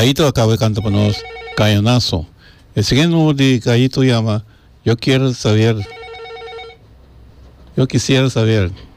Caíto acaba de cantar para nosotros Cayonazo. El siguiente número de Caíto llama Yo quisiera saber.